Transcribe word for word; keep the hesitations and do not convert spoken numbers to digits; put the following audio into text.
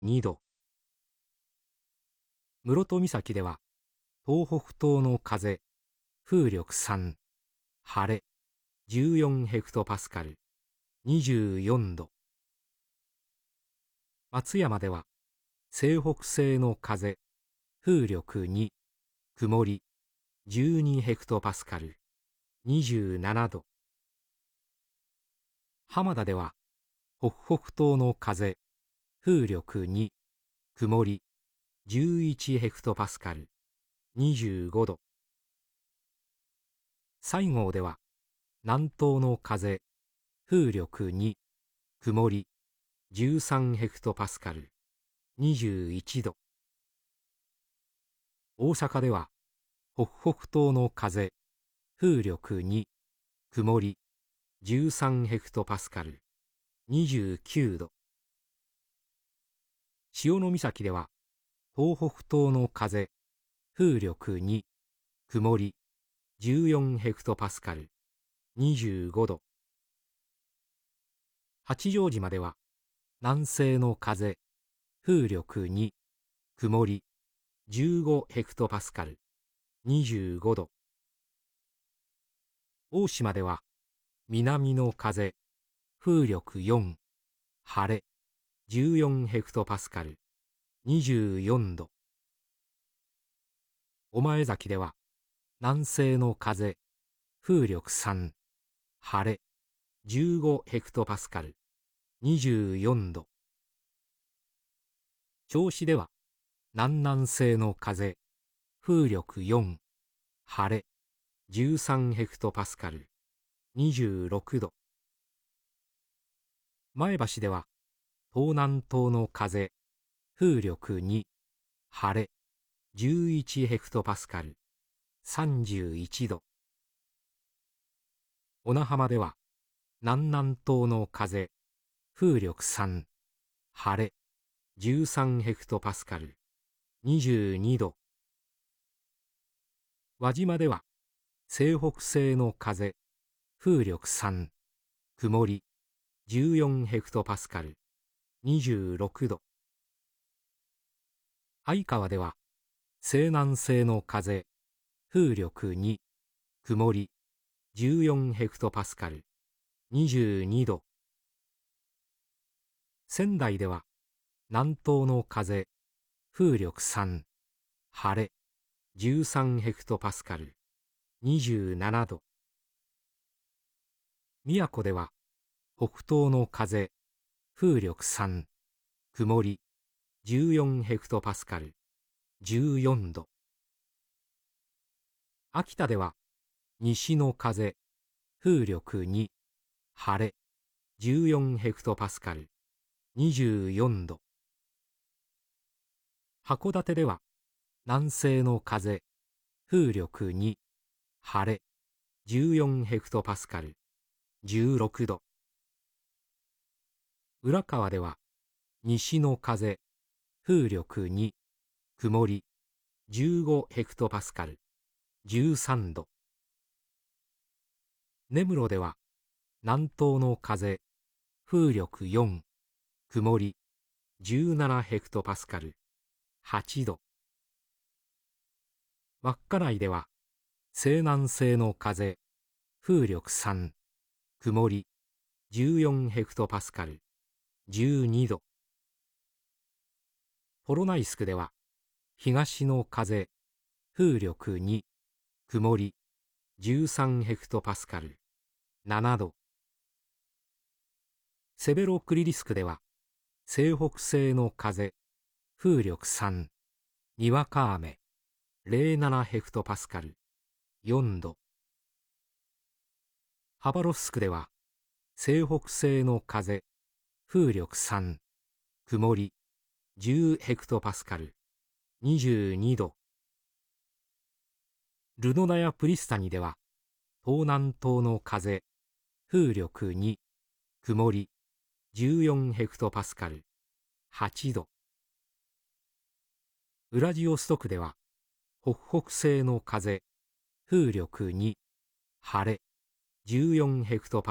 にど。室戸岬では、東北東の風、風力さん、晴れ、じゅうよんヘクトパスカル、にじゅうよんど。松山では、西北西の風、風力に、曇り、じゅうにヘクトパスカル、にじゅうななど。浜田では、北北東の風、風力に、曇り、じゅういちヘクトパスカル、にじゅうごど。西郷では、南東の風、風力に、曇り、じゅうさんヘクトパスカル、にじゅういちど。大阪では、北北東の風、風力に、曇り、じゅうさんヘクトパスカル、にじゅうきゅうど。潮岬では、東北東の風、風力に、曇り、じゅうよんヘクトパスカル、にじゅうごど。八丈島では、南西の風、風力に、曇り、じゅうごヘクトパスカル、にじゅうごど。大島では、南の風、風力よん、晴れ、じゅうよんヘクトパスカル、にじゅうよんど。御前崎では、南西の風、風力さん、晴れ、じゅうごヘクトパスカル、にじゅうよんど。銚子では、南南西の風、風力よん、晴れ、じゅうさんヘクトパスカル、にじゅうろくど。前橋では、東南東の風、風力に、晴れ、じゅういちヘクトパスカル、さんじゅういちど。小名浜では、南南東の風、風力さん、晴れ、じゅうさんヘクトパスカル、にじゅうにど。輪島では、西北西の風、風力さん、曇り、じゅうよんヘクトパスカル、にじゅうろくど。相川では、西南西の風、風力に、曇り、じゅうよんヘクトパスカル、にじゅうにど。仙台では、南東の風、風力さん、晴れ、じゅうさんヘクトパスカル、にじゅうななど。宮古では、北東の風、風力さん、曇り、じゅうよんヘクトパスカル、じゅうよんど。秋田では、西の風、風力に、晴れ、じゅうよんヘクトパスカル、にじゅうよんど。函館では、南西の風、風力に、晴れ、じゅうよんヘクトパスカル、じゅうろくど。浦河では、西の風、風力に、曇り、じゅうごヘクトパスカル、じゅうさんど。根室では、南東の風、風力よん、曇り、じゅうななヘクトパスカル、はちど。稚内では、西南西の風、風力さん、曇り、じゅうよんヘクトパスカル、じゅうにど。ポロナイスクでは、東の風、風力に、曇り、じゅうさんヘクトパスカル、ななど。セベロクリリスクでは、西北西の風、風力さん、にわか雨、ゼロななヘクトパスカル、よんど。ハバロフスクでは、西北西の風、風力さん、曇り、じゅうヘクトパスカル、にじゅうにど。ルノナやプリスタニでは、東南東の風、風力に、曇り、じゅうよんヘクトパスカル、はちど。ウラジオストクでは、北北西の風、風力に、晴れ、じゅうよんヘクトパスカル、